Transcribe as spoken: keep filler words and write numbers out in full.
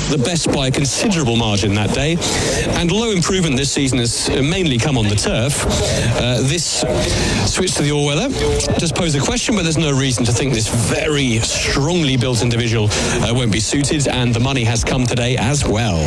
the best by a considerable margin that day. And although improvement this season has mainly come on the turf, uh, this switch to the all-weather does pose a question, but there's no reason to think this very strongly built individual uh, won't be suited, and the money has come today as well.